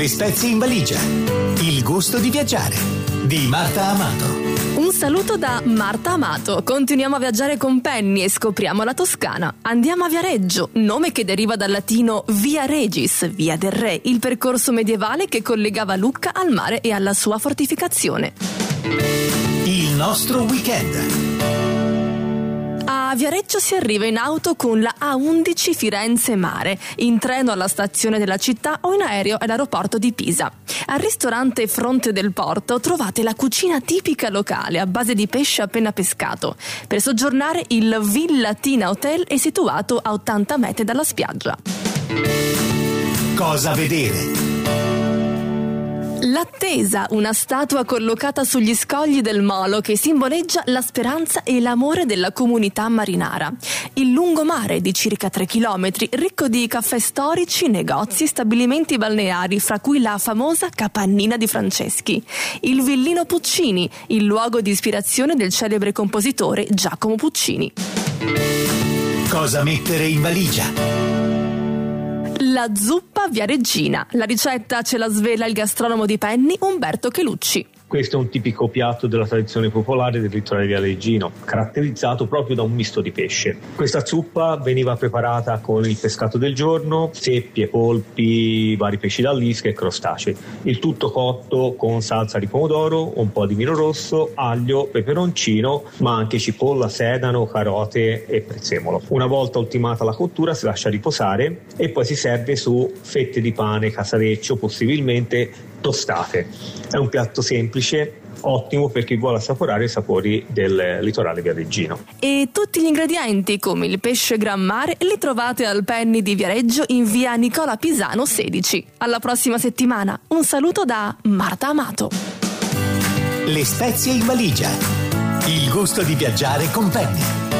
Le spezie in valigia. Il gusto di viaggiare. Di Marta Amato. Un saluto da Marta Amato. Continuiamo a viaggiare con Penny e scopriamo la Toscana. Andiamo a Viareggio, nome che deriva dal latino Via Regis, Via del Re, il percorso medievale che collegava Lucca al mare e alla sua fortificazione. Il nostro weekend. A Viareggio si arriva in auto con la A11 Firenze Mare, in treno alla stazione della città o in aereo all'aeroporto di Pisa. Al ristorante Fronte del Porto trovate la cucina tipica locale a base di pesce appena pescato. Per soggiornare il Villatina Hotel è situato a 80 metri dalla spiaggia. Cosa vedere? L'Attesa, una statua collocata sugli scogli del Molo che simboleggia la speranza e l'amore della comunità marinara. Il lungomare di circa 3 chilometri, ricco di caffè storici, negozi e stabilimenti balneari, fra cui la famosa Capannina di Franceschi. Il Villino Puccini, il luogo di ispirazione del celebre compositore Giacomo Puccini. Cosa mettere in valigia? La zuppa viareggina. La ricetta ce la svela il gastronomo di Penny, Umberto Chelucci. Questo è un tipico piatto della tradizione popolare del litorale viareggino, caratterizzato proprio da un misto di pesce. Questa zuppa veniva preparata con il pescato del giorno, seppie, polpi, vari pesci d'allisca e crostacei. Il tutto cotto con salsa di pomodoro, un po' di vino rosso, aglio, peperoncino, ma anche cipolla, sedano, carote e prezzemolo. Una volta ultimata la cottura si lascia riposare e poi si serve su fette di pane casareccio, possibilmente tostate. È un piatto semplice, ottimo per chi vuole assaporare i sapori del litorale viareggino. E tutti gli ingredienti, come il pesce gran mare, li trovate al Penny di Viareggio in via Nicola Pisano 16. Alla prossima settimana. Un saluto da Marta Amato. Le spezie in valigia. Il gusto di viaggiare con Penny.